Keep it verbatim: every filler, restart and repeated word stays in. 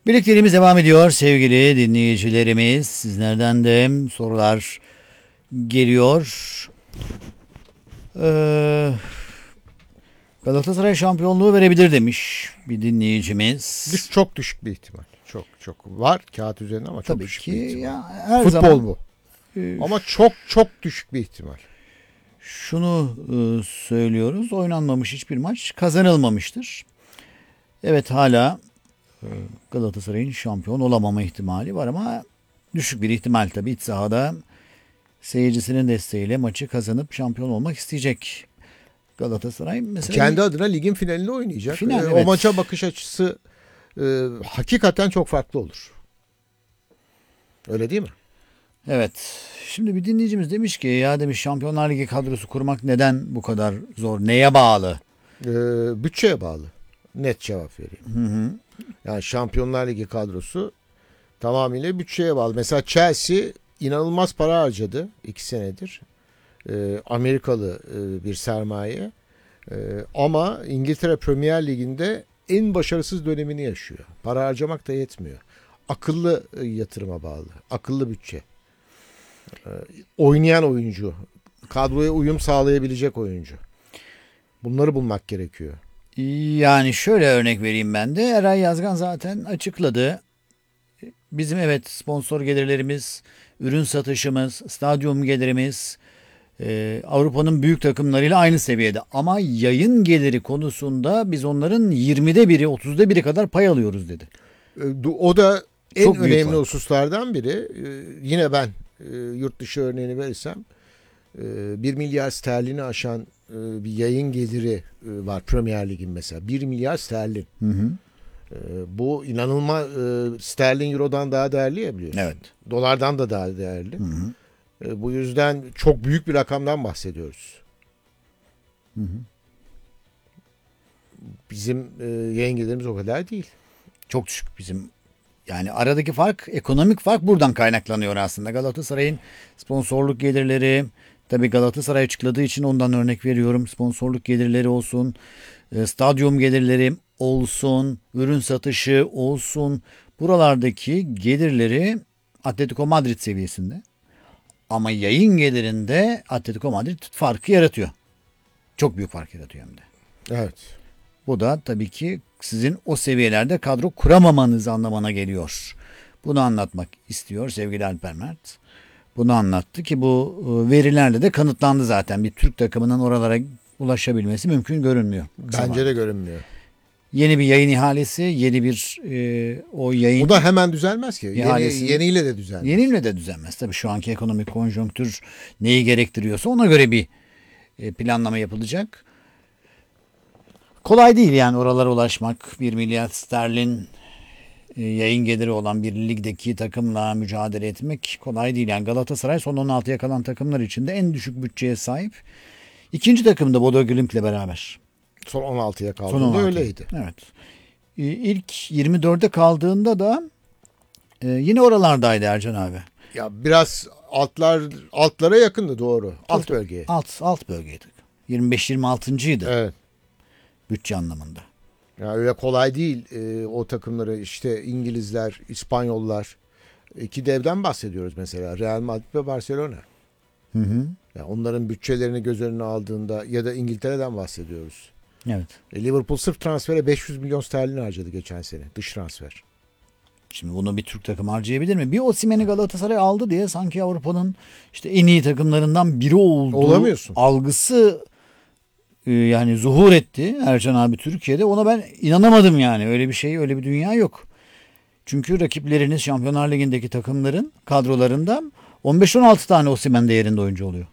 Birlikteliğimiz devam ediyor sevgili dinleyicilerimiz. Sizlerden de sorular geliyor. Ee, Galatasaray şampiyonluğu verebilir demiş bir dinleyicimiz. Düş, çok düşük bir ihtimal. Çok çok var kağıt üzerinde ama çok Tabii düşük ki bir ihtimal. ya, her Futbol zaman, bu. e, Ama çok çok düşük bir ihtimal. Şunu e, söylüyoruz. Oynanmamış hiçbir maç kazanılmamıştır. Evet, hala e, Galatasaray'ın şampiyon olamama ihtimali var ama düşük bir ihtimal tabii. İç sahada seyircisinin desteğiyle maçı kazanıp şampiyon olmak isteyecek Galatasaray. Mesela Kendi adına ligin finalinde oynayacak. Final, Ee, evet. O maça bakış açısı e, hakikaten çok farklı olur. Öyle değil mi? Evet. Şimdi bir dinleyicimiz demiş ki ya demiş Şampiyonlar Ligi kadrosu kurmak neden bu kadar zor? Neye bağlı? Ee, bütçeye bağlı. Net cevap vereyim. Hı hı. Yani Şampiyonlar Ligi kadrosu tamamıyla bütçeye bağlı. Mesela Chelsea inanılmaz para harcadı iki senedir. Ee, Amerikalı e, bir sermaye. Ee, ama İngiltere Premier Ligi'nde en başarısız dönemini yaşıyor. Para harcamak da yetmiyor. Akıllı e, yatırıma bağlı. Akıllı bütçe. Ee, oynayan oyuncu. Kadroya uyum sağlayabilecek oyuncu. Bunları bulmak gerekiyor. Yani şöyle örnek vereyim ben de. Eray Yazgan zaten açıkladı. Bizim evet sponsor gelirlerimiz, ürün satışımız, stadyum gelirimiz e, Avrupa'nın büyük takımlarıyla aynı seviyede. Ama yayın geliri konusunda biz onların yirmide biri, otuzda biri kadar pay alıyoruz dedi. Ee, O da en Çok büyük önemli fark. hususlardan biri. Ee, Yine ben e, yurt dışı örneğini verirsem e, bir milyar sterlini aşan e, bir yayın geliri e, var Premier Lig'in mesela. bir milyar sterlin. Hı hı. E, Bu inanılmaz, e, sterlin eurodan daha değerli ya, biliyorsun. Evet. Dolardan da daha değerli. Hı hı. E, Bu yüzden çok büyük bir rakamdan bahsediyoruz. Hı hı. Bizim e, yayın gelirimiz o kadar değil. Çok düşük bizim. Yani aradaki fark, ekonomik fark buradan kaynaklanıyor aslında. Galatasaray'ın sponsorluk gelirleri, tabii Galatasaray açıkladığı için ondan örnek veriyorum. Sponsorluk gelirleri olsun, e, stadyum gelirleri olsun, ürün satışı olsun. Buralardaki gelirleri Atletico Madrid seviyesinde. Ama yayın gelirinde Atletico Madrid farkı yaratıyor. Çok büyük fark yaratıyor hem de. Evet. Bu da tabii ki sizin o seviyelerde kadro kuramamanız anlamına geliyor. Bunu anlatmak istiyor sevgili Alper Mert. Bunu anlattı ki bu verilerle de kanıtlandı zaten. Bir Türk takımının oralara ulaşabilmesi mümkün görünmüyor. Bence de görünmüyor. Yeni bir yayın ihalesi, yeni bir e, o yayın... O da hemen düzelmez ki. Yeni, İhalesini- yeniyle de düzelmez. Yeniyle de düzelmez. Tabii şu anki ekonomik konjonktür neyi gerektiriyorsa ona göre bir e, planlama yapılacak. Kolay değil yani oralara ulaşmak. Bir milyar sterlin e, yayın geliri olan bir ligdeki takımla mücadele etmek kolay değil. Yani Galatasaray son on altıya kalan takımlar içinde en düşük bütçeye sahip. İkinci takım da Bodo Glimt'le beraber. Son on altıya Son kaldığında on altı. öyleydi. Evet. E, İlk yirmi dörde kaldığında da e, yine oralardaydı Ercan abi. Ya biraz altlar altlara yakındı, doğru. Alt Tabii, bölgeye. Alt, alt bölgeydi. yirmi beş yirmi altıncıydı Evet. bütçe anlamında. Ya öyle kolay değil e, o takımları, işte İngilizler, İspanyollar. İki devden bahsediyoruz mesela. Real Madrid ve Barcelona. Hı hı. Ya onların bütçelerini göz önüne aldığında, ya da İngiltere'den bahsediyoruz. Evet. E, Liverpool sırf transfere beş yüz milyon sterlin harcadı geçen sene. Dış transfer. Şimdi bunu bir Türk takım harcayabilir mi? Bir Osimhen'i Galatasaray aldı diye sanki Avrupa'nın işte en iyi takımlarından biri olduğu Olamıyorsun. algısı e, yani zuhur etti Ercan abi Türkiye'de. Ona ben inanamadım yani. Öyle bir şey, öyle bir dünya yok. Çünkü rakipleriniz Şampiyonlar Ligi'ndeki takımların kadrolarında on beş on altı tane Osimhen değerinde oyuncu oluyor.